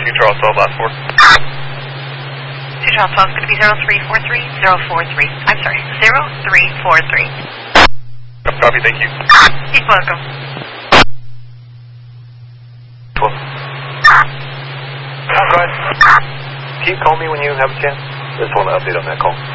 2 Charles 12, last 4. 2 Charles 12 is going to be 0343, 043. I'm sorry, 0343. Copy, thank you. You're welcome. 12. Go ahead. Can you call me when you have a chance? Just want to update on that call.